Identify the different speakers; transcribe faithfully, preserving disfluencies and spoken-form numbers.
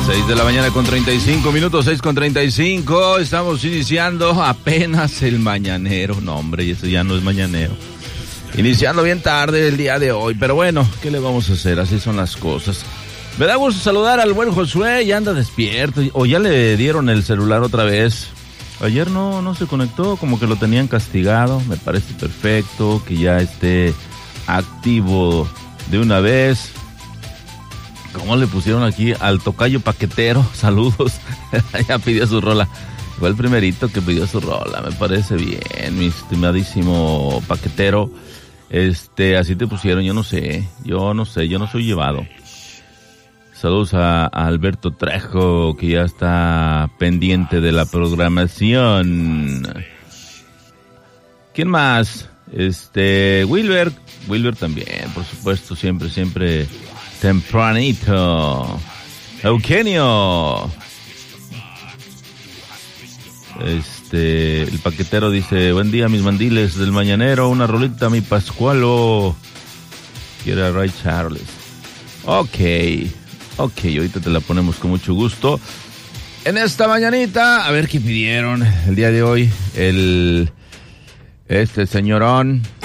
Speaker 1: seis de la mañana con treinta y cinco minutos, seis con treinta y cinco. Estamos iniciando apenas el mañanero. No, hombre, y eso ya no es mañanero. Iniciando bien tarde el día de hoy, pero bueno, ¿qué le vamos a hacer? Así son las cosas. Me da gusto saludar al buen Josué, ya anda despierto, o ya le dieron el celular otra vez. Ayer no, no se conectó, como que lo tenían castigado. Me parece perfecto que ya esté activo de una vez. ¿Cómo le pusieron aquí al tocayo paquetero? Saludos. Ya pidió su rola. Fue el primerito que pidió su rola. Me parece bien, mi estimadísimo paquetero. Este, así te pusieron, yo no sé. Yo no sé, yo no soy llevado. Saludos a, a Alberto Trejo, que ya está pendiente de la programación. ¿Quién más? Este, Wilber. Wilber también, por supuesto, siempre, siempre... tempranito. Eugenio. Este, el paquetero dice, buen día mis mandiles del mañanero, una rolita mi Pascualo. Quiere Ray Charles. Ok, ok, ahorita te la ponemos con mucho gusto. En esta mañanita, a ver qué pidieron el día de hoy. El, este señorón.